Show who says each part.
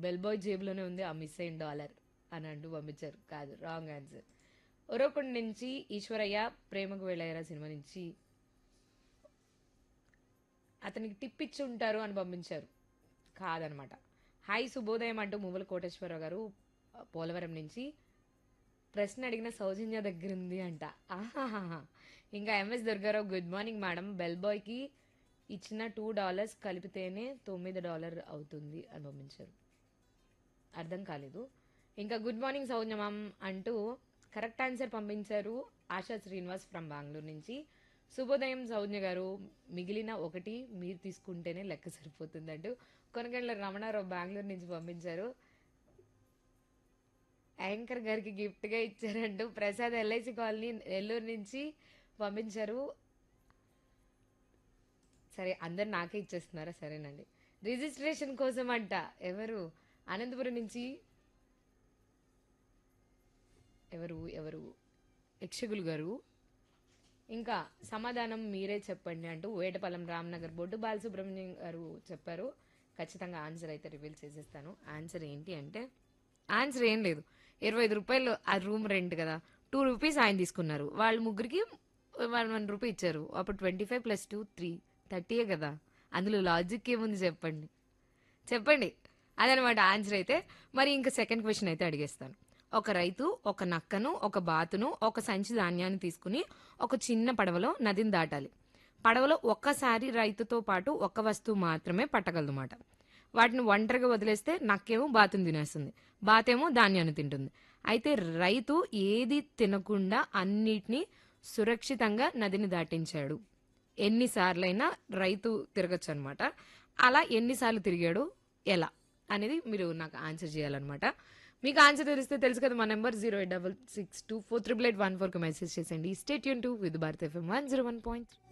Speaker 1: Bell boy జేబులోనే ఉంది ఆ miss అయిన డాలర్ అని అంటూ పంపించారు. కాదు, రాంగ్ ఆన్సర్. ఒరవకొండ నుంచి ఈశ్వరయ్య ప్రేమకు వెళ్ళారా సినిమా నుంచి అతనికి టిప్ ఇచ్చి ఉంటారు అని పంపించారు. కాదనమాట. హాయ్ శుభోదయం అంటూ మువ్వల కోటేశ్వరరావు గారు పోలవరం నుంచి ప్రశ్న అడిగిన సౌజన్య దగ్గర ఉంది అంట. ఆహాహా. ఇంకా MS Durgarao good morning madam, bell బాయ్కి ఇచ్చిన $2 కలిపితేనే $9 అవుతుంది అని పంపించారు. అర్థం కాలేదు. ఇంకా గుడ్ మార్నింగ్ సౌజన్య మ్యామ్ అంటూ కరెక్ట్ ఆన్సర్ పంపించారు ఆశా శ్రీనివాస్ ఫ్రమ్ బెంగళూరు నుంచి. శుభోదయం సౌజ్ఞ గారు, మిగిలిన ఒకటి మీరు తీసుకుంటేనే లెక్క సరిపోతుంది అంటూ కొనగండ్ల రమణారావు బెంగళూరు నుంచి పంపించారు. యాంకర్ గారికి గిఫ్ట్గా ఇచ్చారంటూ ప్రసాద్ ఎల్ఐసి కాలనీ నెల్లూరు నుంచి పంపించారు. సరే, అందరు నాకే ఇచ్చేస్తున్నారా? సరేనండి. రిజిస్ట్రేషన్ కోసం అంట. ఎవరు? అనంతపురం నుంచి ఎవరు ఎవరు యక్షగులు గారు. ఇంకా సమాధానం మీరే చెప్పండి అంటూ వేటపాలెం రామ్నగర్ బోర్డు బాలసుబ్రహ్మణ్యం గారు చెప్పారు. ఖచ్చితంగా ఆన్సర్ అయితే రివీల్ చేసేస్తాను. ఆన్సర్ ఏంటి అంటే, ఆన్సర్ ఏం లేదు. ₹25 ఆ రూమ్ రెంట్ కదా, ₹2 ఆయన తీసుకున్నారు. వాళ్ళ ముగ్గురికి ₹1 ఇచ్చారు. అప్పుడు 25 + 2 30 కదా. అందులో లాజిక్ ఏముంది చెప్పండి చెప్పండి. అదనమాట ఆన్సర్ అయితే. మరి ఇంకా సెకండ్ క్వశ్చన్ అయితే అడిగేస్తాను. ఒక రైతు ఒక నక్కను, ఒక బాతును, ఒక సంచి ధాన్యాన్ని తీసుకుని ఒక చిన్న పడవలో నదిని దాటాలి. పడవలో ఒక్కసారి రైతుతో పాటు ఒక్క వస్తువు మాత్రమే పట్టగలదన్నమాట. వాటిని ఒంటరిగా వదిలేస్తే నక్కేమో బాతుని తినేస్తుంది, బాతేమో ధాన్యాన్ని తింటుంది. అయితే రైతు ఏది తినకుండా అన్నిటినీ సురక్షితంగా నదిని దాటించాడు. ఎన్నిసార్లైనా రైతు తిరగచ్చు అనమాట. అలా ఎన్నిసార్లు తిరిగాడు, ఎలా అనేది మీరు నాకు ఆన్సర్ చేయాలన్నమాట. మీకు ఆన్సర్ తెలిస్తే తెలుసు కదా, మా నెంబర్ 08662488814కి మెసేజ్ చేసేయండి. Stay tune to with Bharat FM 101.3.